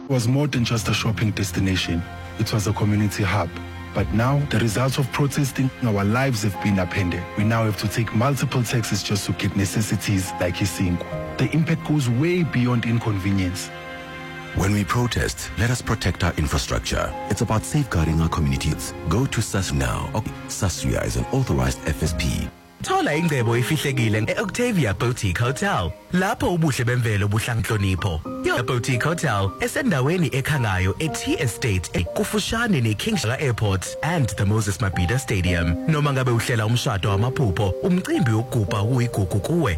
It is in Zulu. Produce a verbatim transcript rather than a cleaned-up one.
was more than just a shopping destination. It was a community hub. But now, the results of protesting, our lives have been upended. We now have to take multiple taxis just to get necessities like isinkwa. The impact goes way beyond inconvenience. When we protest, let us protect our infrastructure. It's about safeguarding our communities. Go to S A S now. SASRIA is an authorized F S P. Thola ingcebo efihlekile e-Octavia Boutique Hotel. Lapho ubuhle bemvelo buhlanhlonipho. Yo Boutique Hotel esendaweni ekhangayo e-T Estate kufushane ne-Kingshaka Airport and the Moses Mabhida Stadium. Noma ngabe uhlela umshado wamaphupho, umcimbi wokugubha uyigugu kuwe